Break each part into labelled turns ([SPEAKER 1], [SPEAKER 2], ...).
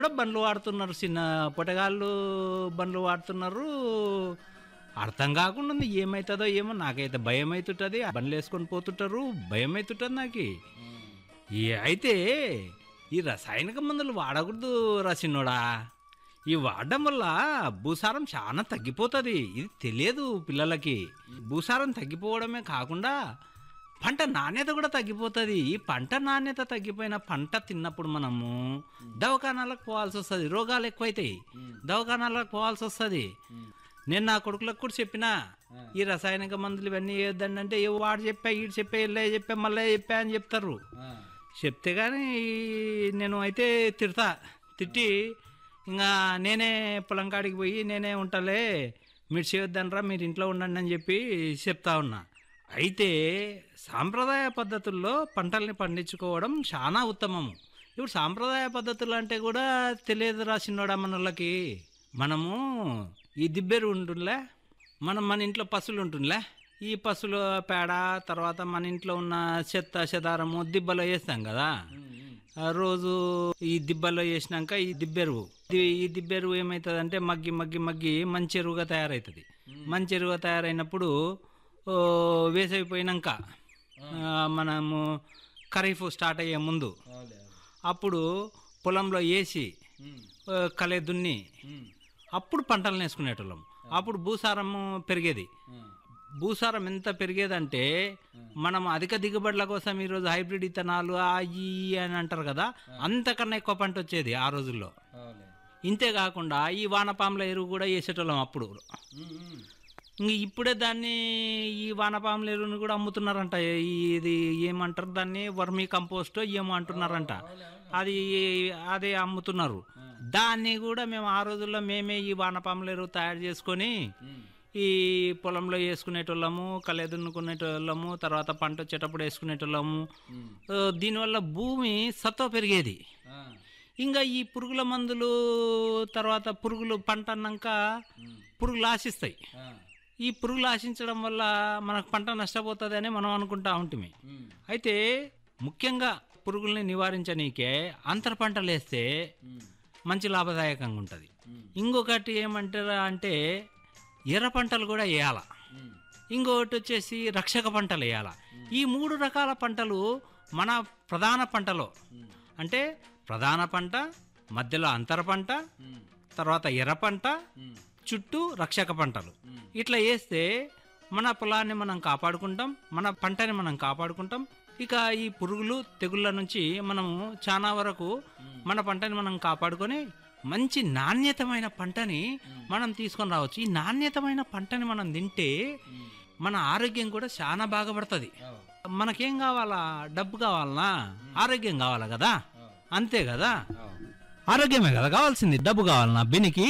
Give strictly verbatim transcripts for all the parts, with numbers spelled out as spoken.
[SPEAKER 1] కూడా బండ్లు వాడుతున్నారు. చిన్న పొటగాళ్ళు బండ్లు వాడుతున్నారు. అర్థం కాకుండా ఉంది. ఏమవుతుందో ఏమో, నాకైతే భయం అవుతుంటుంది. బండ్లు వేసుకొని పోతుంటారు, భయం అవుతుంటుంది నాకు. ఏ అయితే ఈ రసాయనిక మందులు వాడకూడదు రసినోడా. ఈ వాడడం వల్ల భూసారం చాలా తగ్గిపోతుంది. ఇది తెలియదు పిల్లలకి. భూసారం తగ్గిపోవడమే కాకుండా పంట నాణ్యత కూడా తగ్గిపోతుంది. ఈ పంట నాణ్యత తగ్గిపోయిన పంట తిన్నప్పుడు మనము దవాఖానాలకు పోవాల్సి వస్తుంది. రోగాలు ఎక్కువైతాయి, దవాఖానాలకు పోవాల్సి వస్తుంది. నేను నా కొడుకులకు కూడా చెప్పినా, ఈ రసాయనిక మందులు ఇవన్నీ వేయొద్దండి అంటే, ఏ వాడు చెప్పా, ఈడు చెప్పా, ఇల్లే చెప్పా, మళ్ళీ చెప్పా అని చెప్తారు. చెప్తే కానీ నేను అయితే తిడతా. తిట్టి ఇంకా నేనే పొలం కాడికి పోయి నేనే ఉంటాలే, మీరు చేయొద్దనరా, మీరు ఇంట్లో ఉండండి అని చెప్పి చెప్తా ఉన్నా. అయితే సాంప్రదాయ పద్ధతుల్లో పంటల్ని పండించుకోవడం చాలా ఉత్తమము. ఇప్పుడు సాంప్రదాయ పద్ధతులు అంటే కూడా తెలియదు రాసినోడా మనోళ్ళకి. మనము ఈ దిబ్బెరు ఉంటుందిలే, మనం మన ఇంట్లో పశువులు ఉంటుందిలే, ఈ పశువుల పేడ తర్వాత మన ఇంట్లో ఉన్న చెత్త చెదారము దిబ్బలో వేస్తాం కదా. ఆ రోజు ఈ దిబ్బలో వేసినాక ఈ దిబ్బెరువు ఈ దిబ్బెరువు ఏమవుతుందంటే మగ్గి మగ్గి మగ్గి మంచి ఎరువుగా తయారవుతుంది. మంచి ఎరువుగా తయారైనప్పుడు వేసైపోయినాక మనము ఖరీఫ్ స్టార్ట్ అయ్యే ముందు అప్పుడు పొలంలో వేసి కలే దున్ని అప్పుడు పంటలు వేసుకునేటోళ్ళం. అప్పుడు భూసారము పెరిగేది. భూసారం ఎంత పెరిగేదంటే మనం అధిక దిగుబడుల కోసం ఈరోజు హైబ్రిడ్ ఇత్తనాలు ఆ ఈ అని అంటారు కదా, అంతకన్నా ఎక్కువ పంట వచ్చేది ఆ రోజుల్లో. ఇంతేకాకుండా ఈ వానపాముల ఎరువు కూడా వేసేటోళ్ళం అప్పుడు. ఇంక ఇప్పుడే దాన్ని ఈ వానపాముల ఎరువుని కూడా అమ్ముతున్నారంట. ఇది ఏమంటారు దాన్ని, వర్మీ కంపోస్ట్ ఏమో అంటున్నారంట. అది అదే అమ్ముతున్నారు. దాన్ని కూడా మేము ఆ రోజుల్లో మేమే ఈ వానపాముల ఎరువు తయారు చేసుకొని ఈ పొలంలో వేసుకునేటోళ్ళము, కలే దున్నుకునేటోళ్ళము, తర్వాత పంట వచ్చేటప్పుడు వేసుకునేటోళ్ళము. దీనివల్ల భూమి సత్వ పెరిగేది. ఇంకా ఈ పురుగుల మందులు తర్వాత పురుగులు పంట అన్నాక పురుగులు ఆశిస్తాయి. ఈ పురుగులు ఆశించడం వల్ల మనకు పంట నష్టపోతుంది అని మనం అనుకుంటా ఉంటుంది. అయితే ముఖ్యంగా పురుగుల్ని నివారించనీకే అంతర పంటలు వేస్తే మంచి లాభదాయకంగా ఉంటుంది. ఇంకొకటి ఏమంటారా అంటే ఎర్ర పంటలు కూడా వేయాల. ఇంకొకటి వచ్చేసి రక్షక పంటలు వేయాల. ఈ మూడు రకాల పంటలు మన ప్రధాన పంటలో, అంటే ప్రధాన పంట, మధ్యలో అంతర పంట, తర్వాత ఎర్ర పంట, చుట్టూ రక్షక పంటలు. ఇట్లా వేస్తే మన పొలాన్ని మనం కాపాడుకుంటాం, మన పంటని మనం కాపాడుకుంటాం. ఇక ఈ పురుగులు తెగుళ్ళ నుంచి మనము చాలా వరకు మన పంటని మనం కాపాడుకొని మంచి నాణ్యతమైన పంటని మనం తీసుకొని రావచ్చు. ఈ నాణ్యతమైన పంటని మనం తింటే మన ఆరోగ్యం కూడా చాలా బాగుపడుతుంది. మనకేం కావాలా, డబ్బు కావాలనా, ఆరోగ్యం కావాలా కదా, అంతే కదా. ఆరోగ్యమే కదా కావాల్సింది, డబ్బు కావాలనా బెనికి?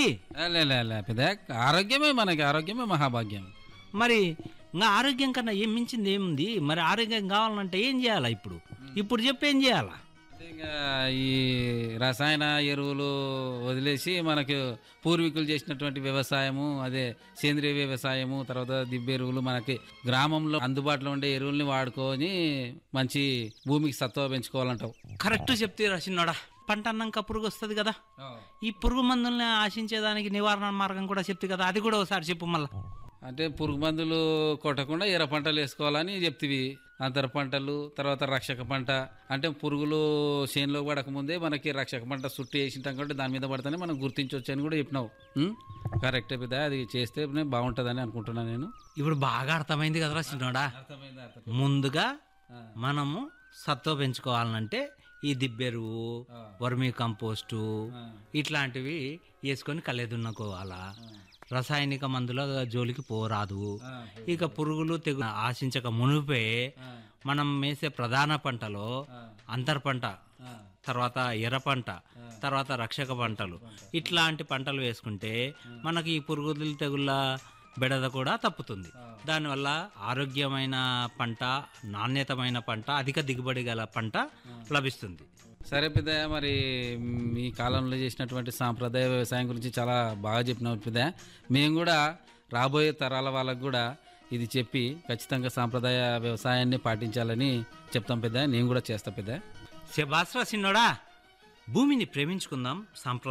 [SPEAKER 2] పెద్ద ఆరోగ్యమే మనకి, ఆరోగ్యమే మహాభాగ్యం.
[SPEAKER 1] మరి ఇంకా ఆరోగ్యం కన్నా ఏం మించింది ఏముంది? మరి ఆరోగ్యం కావాలంటే ఏం చేయాలా? ఇప్పుడు ఇప్పుడు చెప్పి ఏం చేయాలా?
[SPEAKER 2] ఇంకా ఈ రసాయన ఎరువులు వదిలేసి మనకు పూర్వీకులు చేసినటువంటి వ్యవసాయము, అదే సేంద్రియ వ్యవసాయము, తర్వాత దిబ్బ ఎరువులు, మనకి గ్రామంలో అందుబాటులో ఉండే ఎరువుల్ని వాడుకొని మంచి భూమికి సత్వ పెంచుకోవాలంటావు.
[SPEAKER 1] కరెక్ట్ చెప్తే రాసినోడా. పంట అన్నాక పురుగు వస్తుంది కదా, ఈ పురుగు మందుల్ని ఆశించేదానికి నివారణ మార్గం కూడా చెప్తే కదా, అది కూడా ఒకసారి చెప్పు మళ్ళా.
[SPEAKER 2] అంటే పురుగు మందులు కొట్టకుండా ఎర్ర పంటలు వేసుకోవాలని చెప్తివి. అంతర పంటలు, తర్వాత రక్షక పంట, అంటే పురుగులు చేనులో పడకముందే మనకి రక్షక పంట చుట్టూ వేసింటాం కాబట్టి దాని మీద పడితేనే మనం గుర్తించవచ్చు అని కూడా చెప్పినావు. కరెక్టే పెద్ద, అది చేస్తే బాగుంటుందని అనుకుంటున్నాను నేను.
[SPEAKER 1] ఇప్పుడు బాగా అర్థమైంది కదరా చిన్నోడా. ముందుగా మనము సత్వ పెంచుకోవాలంటే ఈ దిబ్బెరువు, వర్మీ కంపోస్టు ఇట్లాంటివి వేసుకొని కలెదున్నుకోవాలా. రసాయనిక మందుల జోలికి పోరాదు. ఇక పురుగులు తెగు ఆశించక మునిపే మనం వేసే ప్రధాన పంటలో అంతర పంట, తర్వాత ఎర్ర పంట, తర్వాత రక్షక పంటలు, ఇట్లాంటి పంటలు వేసుకుంటే మనకి ఈ పురుగులు తెగుళ్ళ బెడద కూడా తప్పుతుంది. దానివల్ల ఆరోగ్యమైన పంట, నాణ్యతమైన పంట, అధిక దిగుబడి గల పంట లభిస్తుంది.
[SPEAKER 2] సరే పెద్దయ్య, మరి మీ కాలంలో చేసినటువంటి సాంప్రదాయ వ్యవసాయం గురించి చాలా బాగా చెప్పినావు పెద్దయ్య. మేము కూడా రాబోయే తరాల వాళ్ళకు కూడా ఇది చెప్పి ఖచ్చితంగా సాంప్రదాయ వ్యవసాయాన్ని పాటించాలని చెప్తాం పెద్దయ్య. నేను కూడా చేస్తా పెద్దయ్య.
[SPEAKER 1] శభాస్రా సిన్నోడా. భూమిని ప్రేమించుకుందాం, సాంప్రదాయం